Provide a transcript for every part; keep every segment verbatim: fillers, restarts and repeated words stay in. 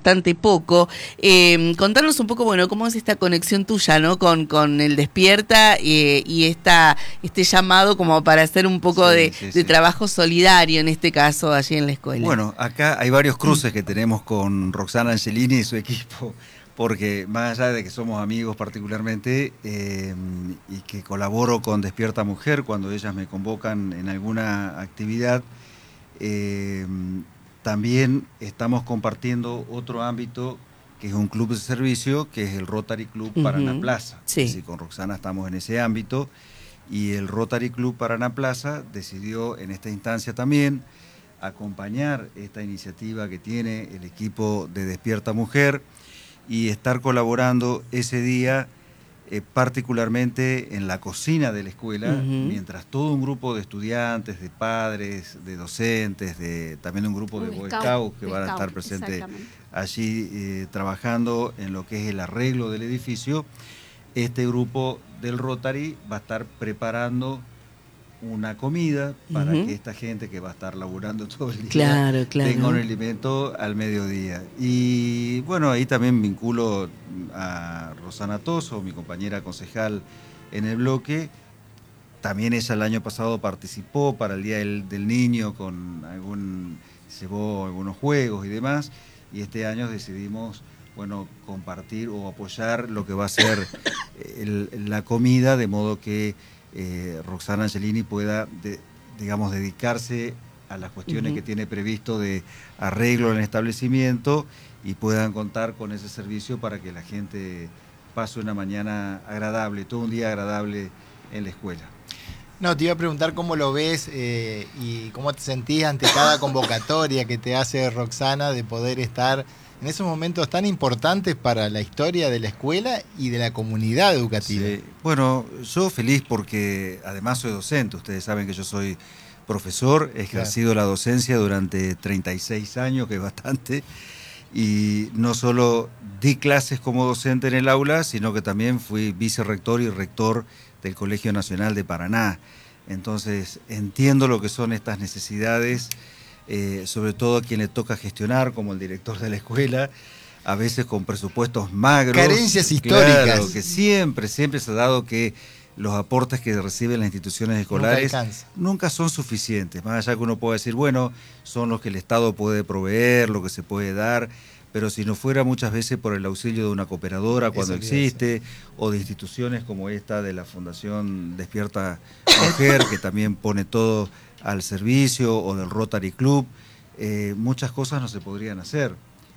bastante poco. Eh, contanos un poco, bueno, cómo es esta conexión tuya, ¿no? Con, con el Despierta eh, y esta, este llamado como para hacer un poco sí, de, sí, de sí. trabajo solidario, en este caso, allí en la escuela. Bueno, acá hay varios cruces que tenemos con Roxana Angelini y su equipo, porque más allá de que somos amigos particularmente eh, y que colaboro con Despierta Mujer cuando ellas me convocan en alguna actividad, eh, también estamos compartiendo otro ámbito que es un club de servicio, que es el Rotary Club Uh-huh. Paraná Plaza. Sí. Es decir, con Roxana estamos en ese ámbito y el Rotary Club Paraná Plaza decidió en esta instancia también acompañar esta iniciativa que tiene el equipo de Despierta Mujer y estar colaborando ese día eh, particularmente en la cocina de la escuela, uh-huh. mientras todo un grupo de estudiantes, de padres, de docentes, de también un grupo de Boy Scouts que van a estar presentes allí eh, trabajando en lo que es el arreglo del edificio, este grupo del Rotary va a estar preparando una comida para uh-huh. que esta gente que va a estar laburando todo el día claro, claro. tenga un alimento al mediodía. Y bueno, ahí también vinculo a Rosana Toso, mi compañera concejal en el bloque. También ella el año pasado participó para el Día del, del Niño con algún, llevó algunos juegos y demás. Y este año decidimos, bueno, compartir o apoyar lo que va a ser el, la comida, de modo que Eh, Roxana Angelini pueda, de, digamos, dedicarse a las cuestiones uh-huh. que tiene previsto de arreglo en el establecimiento y puedan contar con ese servicio para que la gente pase una mañana agradable, todo un día agradable en la escuela. No, te iba a preguntar cómo lo ves eh, y cómo te sentís ante cada convocatoria que te hace Roxana de poder estar en esos momentos tan importantes para la historia de la escuela y de la comunidad educativa. Sí. Bueno, yo feliz porque además soy docente. Ustedes saben que yo soy profesor, he ejercido claro. la docencia durante treinta y seis años, que es bastante, y no solo di clases como docente en el aula, sino que también fui vicerrector y rector del Colegio Nacional de Paraná. Entonces entiendo lo que son estas necesidades, Eh, sobre todo a quien le toca gestionar, como el director de la escuela, a veces con presupuestos magros. Carencias históricas. Claro, que siempre, siempre se ha dado que los aportes que reciben las instituciones escolares nunca, nunca son suficientes. Más allá que uno pueda decir, bueno, son los que el Estado puede proveer, lo que se puede dar, pero si no fuera muchas veces por el auxilio de una cooperadora cuando Eso existe, o de instituciones como esta de la Fundación Despierta Mujer, que también pone todo al servicio, o del Rotary Club, eh, muchas cosas no se podrían hacer.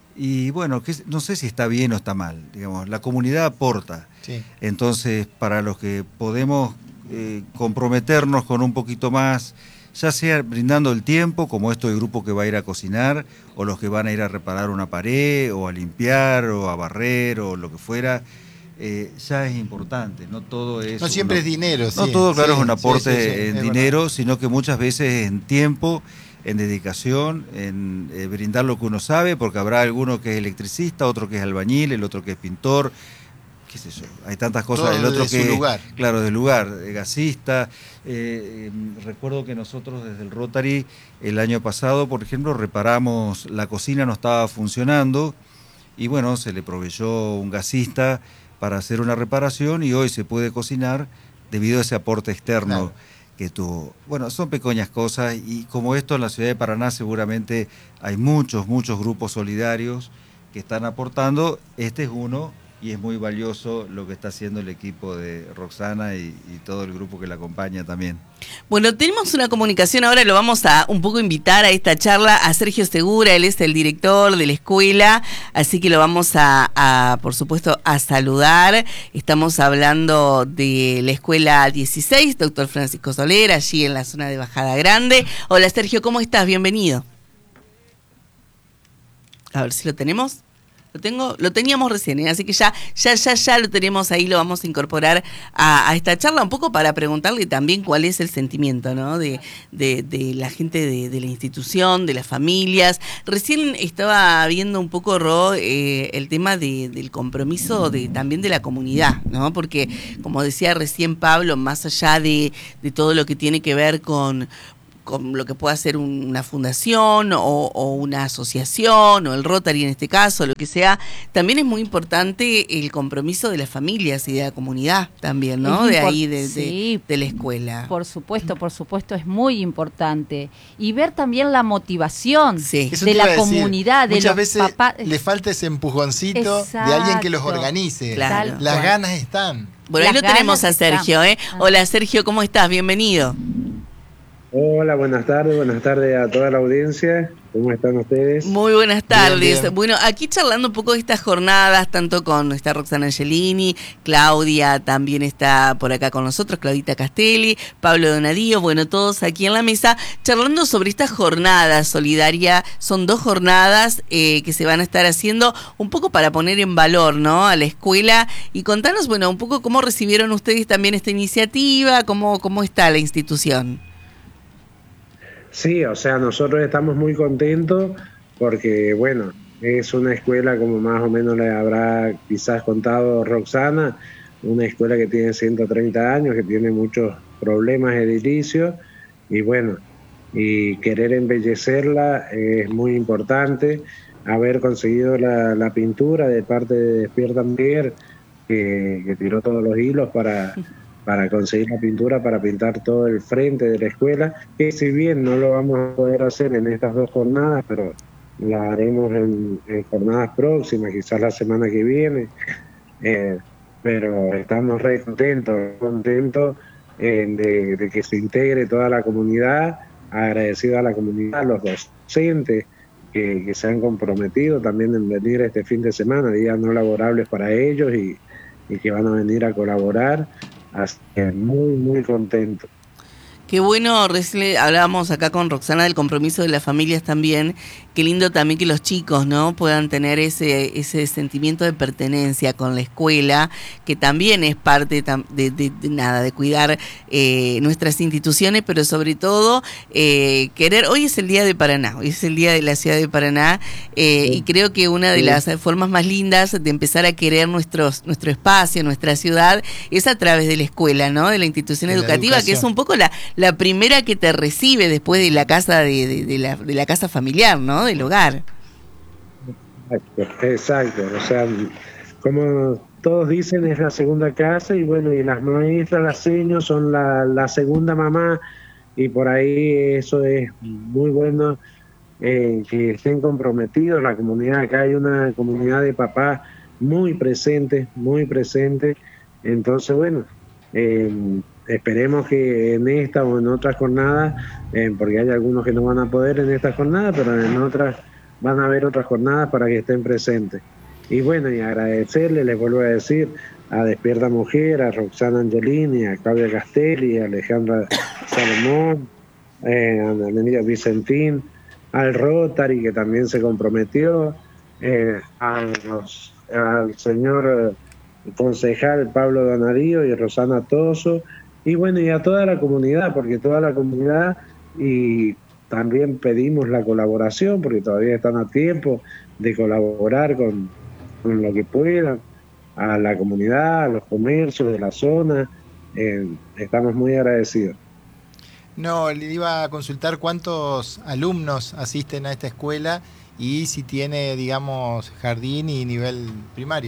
Y bueno, que, no sé si está bien o está mal, digamos, la comunidad aporta. Sí. Entonces, para los que podemos eh, comprometernos con un poquito más, ya sea brindando el tiempo, como esto del grupo que va a ir a cocinar, o los que van a ir a reparar una pared, o a limpiar, o a barrer, o lo que fuera, eh, ya es importante. No todo es... No siempre una, es dinero. No sí, todo, claro, sí, es un aporte sí, sí, sí, en es dinero, verdad. sino que muchas veces en tiempo, en dedicación, en eh, brindar lo que uno sabe, porque habrá alguno que es electricista, otro que es albañil, el otro que es pintor, qué sé yo, hay tantas cosas. Todo el otro de que su lugar. Claro, del lugar, eh, gasista. Eh, eh, recuerdo que nosotros desde el Rotary el año pasado, por ejemplo, reparamos, la cocina no estaba funcionando y bueno, se le proveyó un gasista para hacer una reparación y hoy se puede cocinar debido a ese aporte externo. Claro. Que tuvo. Bueno, son pequeñas cosas y como esto en la ciudad de Paraná seguramente hay muchos, muchos grupos solidarios que están aportando. Este es uno y es muy valioso lo que está haciendo el equipo de Roxana y, y todo el grupo que la acompaña también. Bueno, tenemos una comunicación ahora, lo vamos a un poco invitar a esta charla a Sergio Segura, él es el director de la escuela, así que lo vamos a, a por supuesto, a saludar. Estamos hablando de la escuela dieciséis, doctor Francisco Soler, allí en la zona de Bajada Grande. Hola Sergio, ¿cómo estás? Bienvenido. A ver si lo tenemos. Lo tengo, lo teníamos recién, ¿eh? Así que ya, ya, ya, ya lo tenemos ahí, lo vamos a incorporar a, a esta charla, un poco para preguntarle también cuál es el sentimiento, ¿no? De, de, de la gente de, de la institución, de las familias. Recién estaba viendo un poco, Ro, eh, el tema de, del compromiso de, también de la comunidad, ¿no? Porque, como decía recién Pablo, más allá de, de todo lo que tiene que ver con con lo que pueda ser un, una fundación o, o una asociación o el Rotary en este caso, lo que sea, también es muy importante el compromiso de las familias y de la comunidad también, ¿no? De ahí, de, sí, de, de la escuela. Por supuesto, por supuesto, es muy importante. Y ver también la motivación sí. de la comunidad, de Muchas los veces papás. Le falta ese empujoncito Exacto. de alguien que los organice. Claro. Las ganas están. Bueno, ahí lo tenemos a Sergio, ¿eh? Hola Sergio, ¿cómo estás? Bienvenido. Hola, buenas tardes, buenas tardes a toda la audiencia. ¿Cómo están ustedes? Muy buenas tardes. Bien, bien. Bueno, aquí charlando un poco de estas jornadas, tanto con está Roxana Angelini, Claudia también está por acá con nosotros, Claudita Castelli, Pablo Donadío, bueno, todos aquí en la mesa, charlando sobre esta jornada solidaria. Son dos jornadas eh, que se van a estar haciendo un poco para poner en valor, ¿no?, a la escuela. Y contanos, bueno, un poco cómo recibieron ustedes también esta iniciativa, cómo, cómo está la institución. Sí, o sea, nosotros estamos muy contentos porque, bueno, es una escuela, como más o menos le habrá quizás contado Roxana, una escuela que tiene ciento treinta años, que tiene muchos problemas edilicios, y bueno, y querer embellecerla es muy importante. Haber conseguido la, la pintura de parte de Despierta Mujer, que, que tiró todos los hilos para... para conseguir la pintura, para pintar todo el frente de la escuela, que si bien no lo vamos a poder hacer en estas dos jornadas, pero la haremos en, en jornadas próximas, quizás la semana que viene, eh, pero estamos re contentos, contentos eh, de, de que se integre toda la comunidad, agradecido a la comunidad, a los docentes que, que se han comprometido también en venir este fin de semana, días no laborables para ellos y, y que van a venir a colaborar. Así que muy, muy contento. Qué bueno, recién hablábamos acá con Roxana del compromiso de las familias también. Qué lindo también que los chicos, ¿no?, puedan tener ese ese sentimiento de pertenencia con la escuela, que también es parte de, de, de nada, de cuidar eh, nuestras instituciones, pero sobre todo eh, querer. Hoy es el día de Paraná, hoy es el día de la ciudad de Paraná, eh, sí. Y creo que una de sí. las formas más lindas de empezar a querer nuestros, nuestro espacio, nuestra ciudad, es a través de la escuela, ¿no?, de la institución de educativa, que es un poco la, la primera que te recibe después de la casa de, de, de, la, de la casa familiar, ¿no?, del hogar. Exacto, exacto, o sea, como todos dicen, es la segunda casa, y bueno, y las maestras, las seños son la, la segunda mamá, y por ahí eso es muy bueno, eh, que estén comprometidos la comunidad. Acá hay una comunidad de papás muy presente, muy presente, entonces bueno, eh, esperemos que en esta o en otras jornadas, eh, porque hay algunos que no van a poder en esta jornada, pero en otras van a haber otras jornadas para que estén presentes. Y bueno, y agradecerle, les vuelvo a decir, a Despierta Mujer, a Roxana Angelini, a Claudia Castelli, a Alejandra Salomón, eh, a Amelia Vicentín, al Rotary, que también se comprometió, eh, a los, al señor eh, concejal Pablo Donadío y Rosana Toso, y bueno, y a toda la comunidad, porque toda la comunidad, y también pedimos la colaboración, porque todavía están a tiempo de colaborar con, con lo que puedan, a la comunidad, a los comercios de la zona, eh, estamos muy agradecidos. No, le iba a consultar cuántos alumnos asisten a esta escuela y si tiene, digamos, jardín y nivel primario.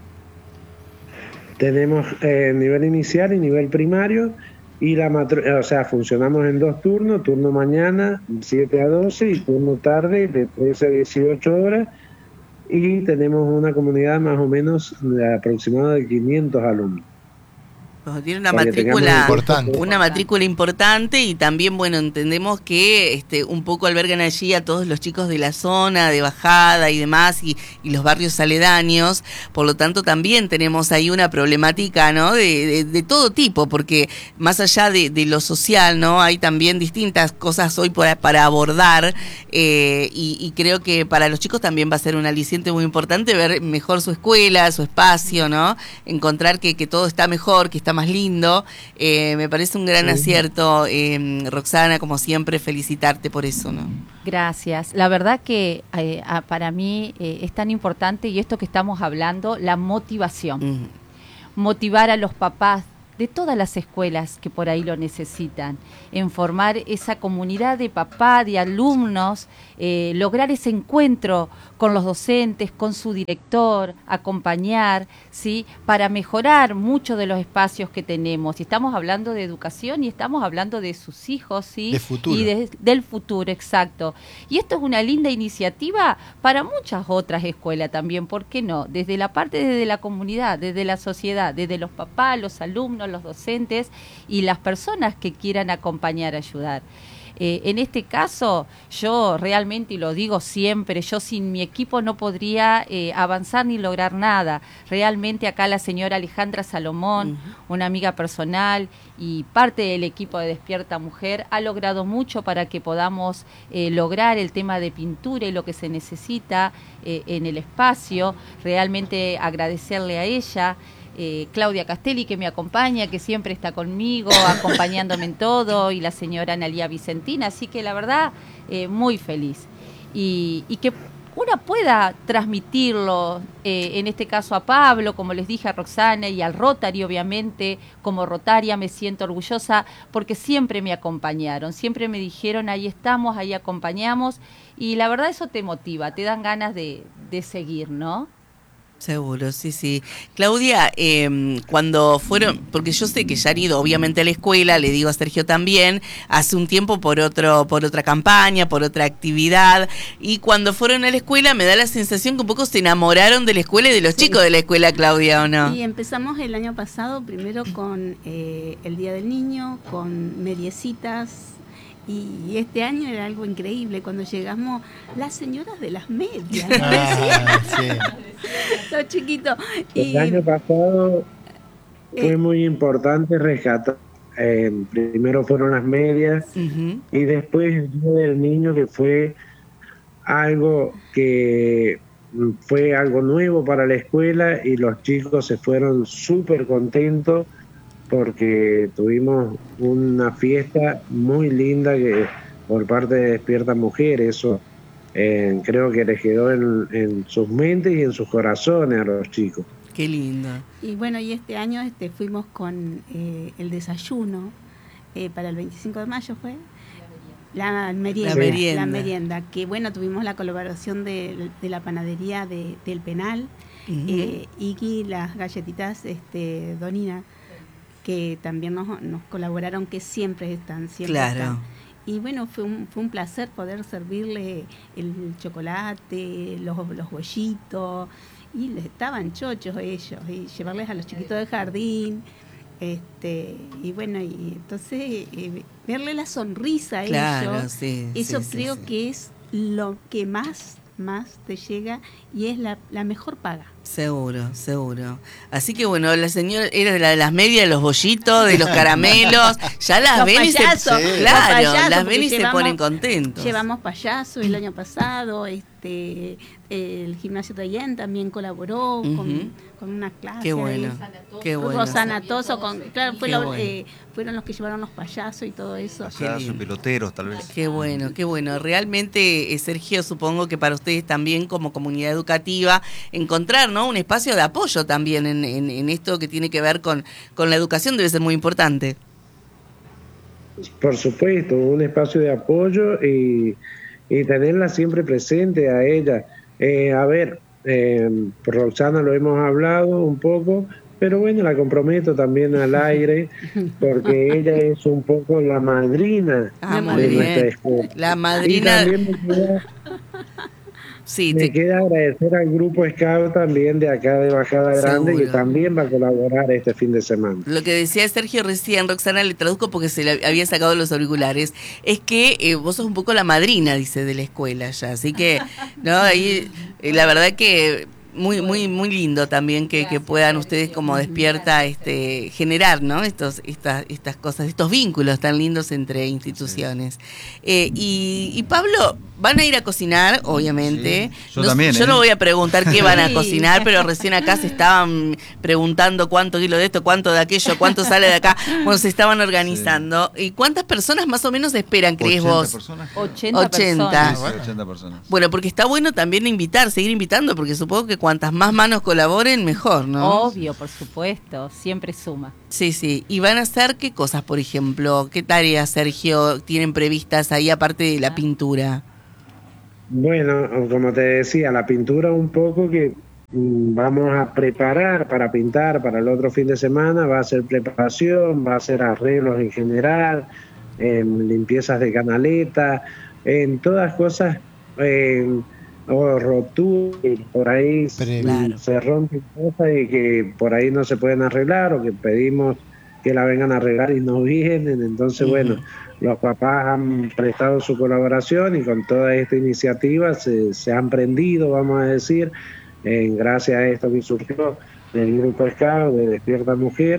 Tenemos eh, nivel inicial y nivel primario, y la matru- o sea, funcionamos en dos turnos, turno mañana siete a doce y turno tarde de trece a dieciocho horas, y tenemos una comunidad más o menos de aproximado de quinientos alumnos. Tiene una matrícula importante. Una matrícula importante, y también, bueno, entendemos que este un poco albergan allí a todos los chicos de la zona, de Bajada y demás, y, y los barrios aledaños. Por lo tanto, también tenemos ahí una problemática, ¿no?, de, de, de todo tipo, porque más allá de, de lo social, ¿no?, hay también distintas cosas hoy para, para abordar, eh, y, y creo que para los chicos también va a ser un aliciente muy importante ver mejor su escuela, su espacio, ¿no?, encontrar que, que todo está mejor, que está más lindo. Eh, me parece un gran sí. acierto, eh, Roxana, como siempre, felicitarte por eso, ¿no? Gracias. La verdad que eh, para mí eh, es tan importante, y esto que estamos hablando, la motivación. Uh-huh. Motivar a los papás de todas las escuelas que por ahí lo necesitan, en formar esa comunidad de papá, de alumnos, eh, lograr ese encuentro con los docentes, con su director, acompañar, ¿sí? Para mejorar muchos de los espacios que tenemos. Y estamos hablando de educación y estamos hablando de sus hijos, ¿sí? De futuro. Y de, del futuro, exacto. Y esto es una linda iniciativa para muchas otras escuelas también, ¿por qué no? Desde la parte, desde la comunidad, desde la sociedad, desde los papás, los alumnos, los docentes y las personas que quieran acompañar, ayudar. Eh, en este caso, yo realmente, y lo digo siempre, yo sin mi equipo no podría eh, avanzar ni lograr nada. Realmente acá la señora Alejandra Salomón, uh-huh. una amiga personal y parte del equipo de Despierta Mujer, ha logrado mucho para que podamos eh, lograr el tema de pintura y lo que se necesita eh, en el espacio. Realmente agradecerle a ella. Eh, Claudia Castelli, que me acompaña, que siempre está conmigo, acompañándome en todo, y la señora Analía Vicentina, así que la verdad, eh, muy feliz. Y, y que una pueda transmitirlo, eh, en este caso a Pablo, como les dije, a Roxana y al Rotary, obviamente, como rotaria me siento orgullosa, porque siempre me acompañaron, siempre me dijeron, ahí estamos, ahí acompañamos, y la verdad eso te motiva, te dan ganas de, de seguir, ¿no? Seguro, sí, sí. Claudia, eh, cuando fueron, porque yo sé que ya han ido obviamente a la escuela, le digo a Sergio también, hace un tiempo por otro, por otra campaña, por otra actividad, y cuando fueron a la escuela me da la sensación que un poco se enamoraron de la escuela y de los sí. chicos de la escuela, Claudia, ¿o no? Y empezamos el año pasado primero con eh, el Día del Niño, con mediecitas. Y este año era algo increíble, cuando llegamos, las señoras de las medias, ah, sí. Los chiquitos. El y, año pasado fue eh, muy importante rescatar, eh, primero fueron las medias, uh-huh. y después el Día del Niño, que fue algo que fue algo nuevo para la escuela, y los chicos se fueron súper contentos, porque tuvimos una fiesta muy linda que por parte de Despierta Mujer, eso eh, creo que les quedó en, en sus mentes y en sus corazones a los chicos. Qué lindo. Y bueno, y este año este fuimos con eh, el desayuno eh, para el veinticinco de mayo, ¿fue? La merienda, la merienda. La merienda, que bueno, tuvimos la colaboración de, de la panadería de, del Penal, uh-huh. eh, y las galletitas este, Donina, que también nos, nos colaboraron, que siempre están, siempre claro. están. Y bueno, fue un, fue un placer poder servirle el chocolate, los, los bollitos, y les estaban chochos ellos, y llevarles a los chiquitos del jardín, este y bueno, y entonces eh, verle la sonrisa a claro, ellos, sí, eso sí, creo sí, sí. que es lo que más, más te llega, y es la, la mejor paga. Seguro, seguro. Así que bueno, la señora era de la de las medias, de los bollitos, de los caramelos, ya las los ven y se, sí. claro, payasos, las ven y llevamos, se ponen contentos. Llevamos payaso el año pasado, este el gimnasio Tayén también colaboró uh-huh. con, con una clase. Qué bueno, ahí. qué bueno. Rosana Toso, con, claro, fue lo, bueno. eh, fueron los que llevaron los payasos y todo eso. Payasos, peloteros, tal vez. Qué bueno, qué bueno. Realmente, eh, Sergio, supongo que para ustedes también como comunidad educativa, encontrar, ¿no?, un espacio de apoyo también en, en, en esto que tiene que ver con, con la educación debe ser muy importante. Por supuesto, un espacio de apoyo y, y tenerla siempre presente a ella. Eh, a ver, eh, por Roxana lo hemos hablado un poco, pero bueno, la comprometo también al aire, porque ella es un poco la madrina ah, de nuestra escuela. La madrina. Y también me queda, sí, me te... queda agradecer al grupo Scout también de acá de Bajada Grande, seguro, que también va a colaborar este fin de semana. Lo que decía Sergio recién, Roxana, le traduzco porque se le había sacado los auriculares, es que eh, vos sos un poco la madrina, dice, de la escuela ya, así que, no, ahí eh, la verdad que muy muy muy lindo también que, que puedan ustedes como Despierta este generar, ¿no?, estos estas estas cosas, estos vínculos tan lindos entre instituciones. Eh, y, y Pablo, van a ir a cocinar, obviamente. Sí, yo no, también. Yo ¿eh? no voy a preguntar qué van a cocinar, pero recién acá se estaban preguntando cuánto kilo de esto, cuánto de aquello, cuánto sale de acá. Bueno, se estaban organizando. Sí. ¿Y cuántas personas más o menos esperan, crees vos? Personas, ochenta, ochenta. personas. Sí, sí, ochenta personas. Bueno, porque está bueno también invitar, seguir invitando, porque supongo que cuantas más manos colaboren, mejor, ¿no? Obvio, por supuesto, siempre suma. Sí, sí. ¿Y van a hacer qué cosas, por ejemplo? ¿Qué tareas, Sergio, tienen previstas ahí aparte de la pintura? Bueno, como te decía, la pintura un poco que mm, vamos a preparar para pintar para el otro fin de semana, va a ser preparación, va a ser arreglos en general, en limpiezas de canaleta, en todas cosas, en, o roturas, por ahí Claro. se rompen cosas y que por ahí no se pueden arreglar o que pedimos que la vengan a arreglar y no vienen, entonces Ujú. bueno, los papás han prestado su colaboración y con toda esta iniciativa se, se han prendido, vamos a decir, en gracias a esto que surgió del Grupo Scout, de Despierta Mujer,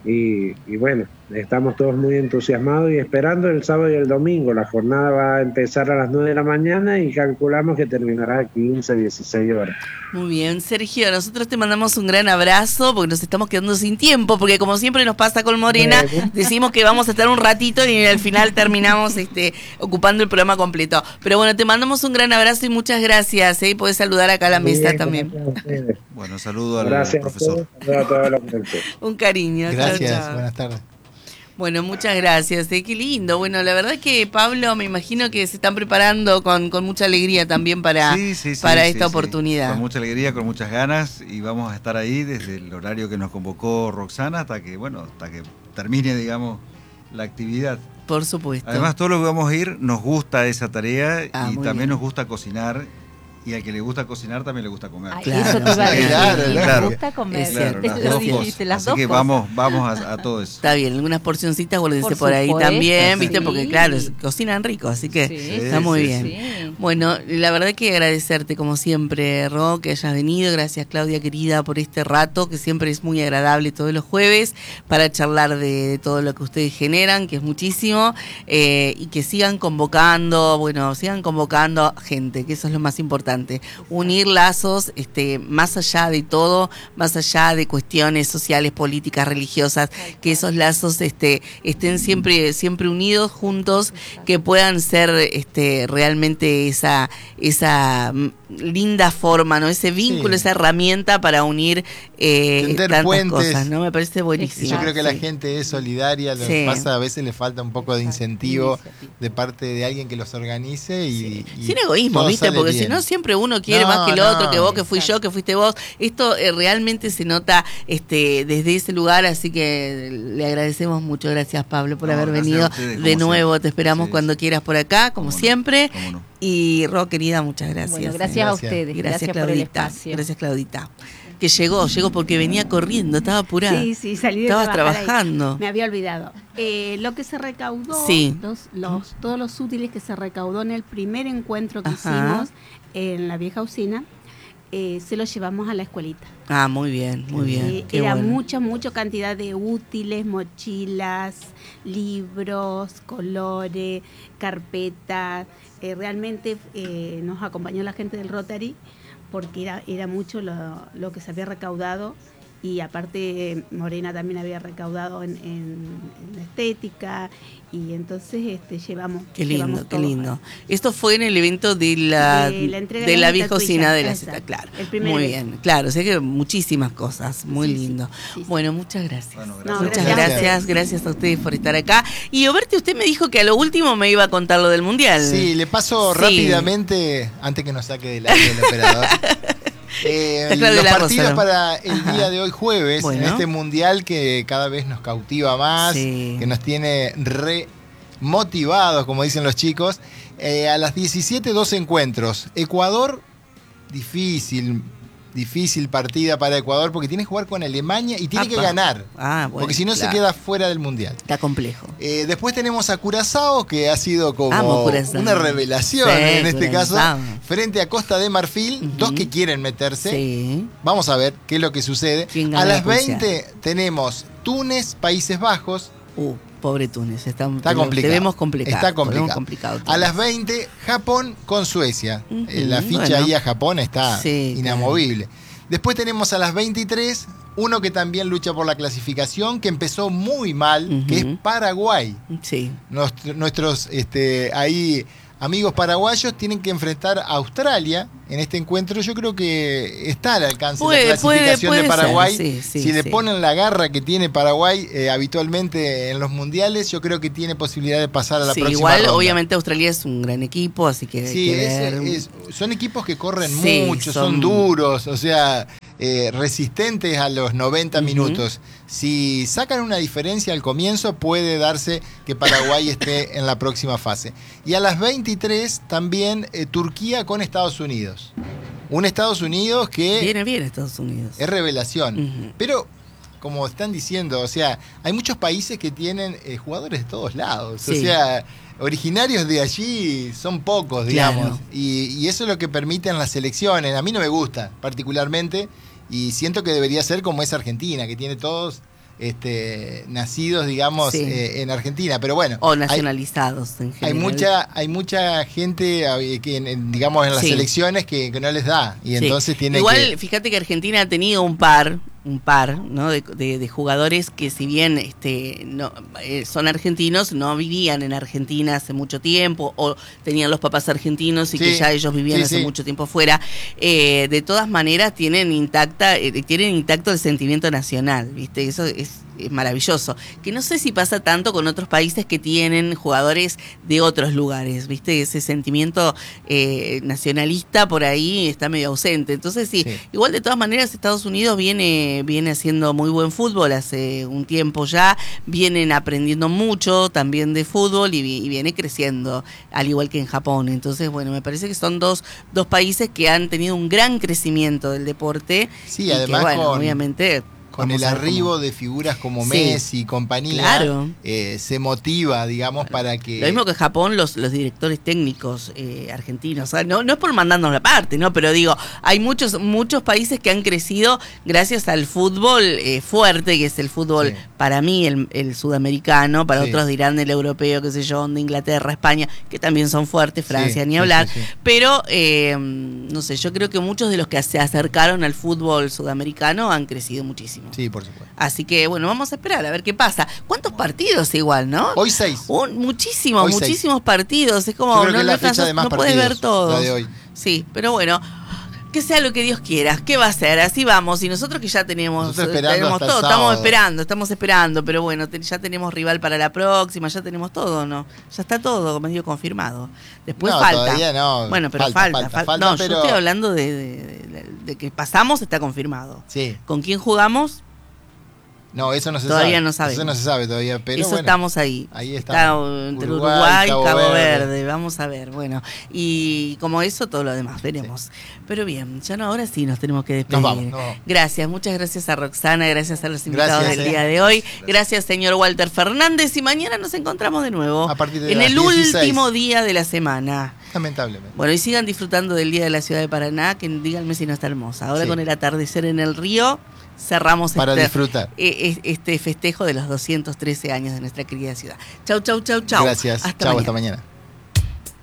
y, y bueno, estamos todos muy entusiasmados y esperando el sábado y el domingo. La jornada va a empezar a las nueve de la mañana y calculamos que terminará a quince, dieciséis horas. Muy bien, Sergio, nosotros te mandamos un gran abrazo porque nos estamos quedando sin tiempo, porque como siempre nos pasa con Morena, Bueno. decimos que vamos a estar un ratito y al final terminamos este ocupando el programa completo. Pero bueno, te mandamos un gran abrazo y muchas gracias, ¿eh? Podés saludar acá a la Muy mesa bien, también. gracias a ustedes. Bueno, saludo al Gracias a profesor. ustedes, saludos a todos los presentes. Un cariño. Chao, Gracias, chao. buenas tardes. Bueno, muchas gracias, ¿eh? Qué lindo. Bueno, la verdad que Pablo, me imagino que se están preparando con, con mucha alegría también para, Sí, sí, sí, para sí, esta sí. oportunidad. Con mucha alegría, con muchas ganas y vamos a estar ahí desde el horario que nos convocó Roxana hasta que, bueno, hasta que termine, digamos, la actividad. Por supuesto. Además, todos los que vamos a ir nos gusta esa tarea Ah, y muy también bien. nos gusta cocinar y al que le gusta cocinar también le gusta comer. Ay, Claro, eso te iba a decir. claro, y claro. me gusta comer. Es Claro, cierto, las lo dos dijiste, cosas. las Así dos que cosas. vamos, vamos a, a todo eso. Está bien, algunas porcioncitas guárdense Por por ahí supuesto, también, ¿viste? sí. Porque claro, es- cocinan rico, así que Sí, está sí, muy sí, bien. sí. Bueno, la verdad que agradecerte como siempre, Ro, que hayas venido. Gracias, Claudia querida, por este rato, que siempre es muy agradable todos los jueves para charlar de, de todo lo que ustedes generan, que es muchísimo, eh, y que sigan convocando, bueno, sigan convocando gente, que eso es lo más importante. Unir lazos, este, más allá de todo, más allá de cuestiones sociales, políticas, religiosas, que esos lazos este, estén siempre, siempre unidos, juntos, que puedan ser este, realmente esa, esa mm, linda forma, ¿no? Ese vínculo, Sí. esa herramienta para unir eh, Tender tantas puentes. cosas, ¿no? Me parece buenísimo. Y yo creo que la Sí. gente es solidaria, lo Sí. que pasa a veces le falta un poco de incentivo Iniciativa. de parte de alguien que los organice y, y Sin egoísmo, todo ¿viste? sale Porque bien. si no, siempre uno quiere No, más que el no. otro, que vos, que fui Exacto. yo, que fuiste vos. Esto eh, realmente se nota este desde ese lugar, así que le agradecemos mucho. Gracias, Pablo, por No, haber gracias venido a ustedes, como de nuevo. siempre. Te esperamos Sí, cuando sí. quieras por acá, como Cómo no, siempre. cómo no. Y Ro, querida, muchas gracias. Bueno, ¿eh? gracias, a Gracias. ustedes. Gracias, Gracias, por el Claudita. espacio. Gracias, Claudita. Que llegó, llegó porque venía corriendo, estaba apurada. Sí, sí, salí de Estabas trabajar ahí. trabajando. Me había olvidado. Eh, lo que se recaudó, Sí. los, los, todos los útiles que se recaudó en el primer encuentro que Ajá. hicimos en la vieja usina, eh, se los llevamos a la escuelita. Ah, muy bien, muy bien. Eh, Qué era bueno. mucha, mucha cantidad de útiles, mochilas, libros, colores, carpetas. Eh, realmente eh, nos acompañó la gente del Rotary porque era, era mucho lo, lo que se había recaudado y aparte Morena también había recaudado en, en, en estética y entonces este llevamos Qué lindo, llevamos qué todo. lindo. Esto fue en el evento de la, De la entrega de de la las vieja estatuillas, usina de la exacto. Z, claro. El primer Muy evento. bien, claro, sé que muchísimas cosas, muy Sí, sí, lindo. sí, sí. Bueno, muchas gracias. Bueno, No, Muchas gracias a gracias, ustedes. gracias a ustedes por estar acá. Y Oberti, usted me dijo que a lo último me iba a contar lo del Mundial. Sí, le paso Sí. rápidamente, antes que nos saque del aire el operador. Eh, Está Claudia los Lago, partidos solo. para el Ajá. día de hoy jueves, Bueno. en este mundial que cada vez nos cautiva más, Sí. que nos tiene re motivados, como dicen los chicos. Eh, a las diecisiete, dos encuentros. Ecuador, difícil, difícil partida para Ecuador porque tiene que jugar con Alemania y tiene Apa. que ganar. Ah, bueno. porque si no claro. se queda fuera del mundial. Está complejo. Eh, después tenemos a Curazao, que ha sido como Amo Curazao. una revelación Sí, en este Curazao. caso, frente a Costa de Marfil, Ujú. dos que quieren meterse. Sí. Vamos a ver qué es lo que sucede. ¿Quién gana A la las pulseada? veinte tenemos Túnez, Países Bajos. Uh, pobre Túnez. Está, Está te- complicado. Te vemos complicado. Está te vemos complicado. complicado, A Túnez. las veinte, Japón con Suecia. Ujú, Eh, la ficha bueno. ahí a Japón está Sí, inamovible. Después tenemos a las veintitrés, uno que también lucha por la clasificación, que empezó muy mal, que es Ujú. Paraguay. Sí. Nuestro- nuestros este, ahí amigos paraguayos tienen que enfrentar a Australia en este encuentro, yo creo que está al alcance puede, de la clasificación puede, puede de Paraguay. Ser, sí, sí, si le sí. ponen la garra que tiene Paraguay eh, habitualmente en los mundiales, yo creo que tiene posibilidad de pasar a la sí, próxima igual, ronda. obviamente Australia es un gran equipo, así que sí, hay que es, ver. es, son equipos que corren Sí, mucho, son... son duros, o sea, eh, resistentes a los noventa uh-huh. minutos. Si sacan una diferencia al comienzo, puede darse que Paraguay esté en la próxima fase. Y a las veintitrés también eh, Turquía con Estados Unidos. Un Estados Unidos que... Viene bien Estados Unidos. Es revelación. Uh-huh. Pero, como están diciendo, o sea, hay muchos países que tienen eh, jugadores de todos lados. Sí. O sea, originarios de allí son pocos, digamos. Claro. Y, y eso es lo que permiten las selecciones. A mí no me gusta particularmente. Y siento que debería ser como es Argentina, que tiene todos este, nacidos, digamos, sí. eh, en Argentina. Pero bueno. O nacionalizados hay, en general. Hay mucha, hay mucha gente, que en, digamos, en las sí. elecciones que, que no les da. Y sí. entonces tiene Igual, que... fíjate que Argentina ha tenido un par... un par ¿no? de, de, de jugadores que si bien este, no, eh, son argentinos, no vivían en Argentina hace mucho tiempo o tenían los papás argentinos y sí, que ya ellos vivían sí, hace sí. mucho tiempo fuera. Eh, de todas maneras tienen intacta eh, tienen intacto el sentimiento nacional, ¿viste? Eso es, es maravilloso. Que no sé si pasa tanto con otros países que tienen jugadores de otros lugares, ¿viste? Ese sentimiento eh, nacionalista por ahí está medio ausente. Entonces sí, sí, igual de todas maneras Estados Unidos viene viene haciendo muy buen fútbol hace un tiempo ya, vienen aprendiendo mucho también de fútbol y, y viene creciendo, al igual que en Japón. Entonces, bueno, me parece que son dos, dos países que han tenido un gran crecimiento del deporte. Sí, y además que, bueno, con... obviamente... Con el arribo cómo... de figuras como Messi y sí, compañía, claro. eh, se motiva, digamos, claro. para que... Lo mismo que Japón, los, los directores técnicos eh, argentinos. O sea, no, no es por mandarnos la parte, ¿no? Pero digo, hay muchos muchos países que han crecido gracias al fútbol eh, fuerte, que es el fútbol, sí. para mí, el, el sudamericano, para sí. otros dirán el europeo, qué sé yo, de Inglaterra, España, que también son fuertes, Francia, sí, ni hablar. Sí, sí, sí. Pero, eh, no sé, yo creo que muchos de los que se acercaron al fútbol sudamericano han crecido muchísimo. Sí, por supuesto. Así que, bueno, vamos a esperar a ver qué pasa. ¿Cuántos partidos igual, no? Hoy seis. Un, muchísimos, hoy muchísimos seis. partidos. Es como, Yo creo no, que la no, fecha de más no partidos, puedes ver todos. La de hoy. Sí, pero bueno, que sea lo que Dios quiera. ¿Qué va a ser? Así vamos. Y nosotros que ya tenemos, tenemos todo, estamos esperando, estamos esperando. Pero bueno, te, ya tenemos rival para la próxima, ya tenemos todo, ¿no? Ya está todo medio confirmado. Después no, falta. Todavía no. Bueno, pero falta. falta. falta, falta. falta no, pero... yo estoy hablando de, de, de, de que pasamos, está confirmado. Sí. ¿Con quién jugamos? No, eso no se todavía sabe. no sabemos. Eso no se sabe todavía, pero eso bueno, estamos ahí. Ahí estamos. Está entre Uruguay y Cabo, Cabo Verde. Verde. Vamos a ver, bueno. Y como eso, todo lo demás, veremos. Sí. Pero bien, ya no, ahora sí nos tenemos que despedir. Nos vamos, nos vamos. Gracias, muchas gracias a Roxana, gracias a los invitados gracias, del eh. día de hoy. Gracias. gracias, señor Walter Fernández. Y mañana nos encontramos de nuevo. A partir de en las el dieciséis. Último día de la semana. Lamentablemente. Bueno, y sigan disfrutando del Día de la Ciudad de Paraná, que díganme si no está hermosa. Ahora sí. Con el atardecer en el río, cerramos para este, disfrutar este festejo de los doscientos trece años de nuestra querida ciudad. Chau, chau, chau, chau. Gracias. Hasta chau, mañana. hasta mañana.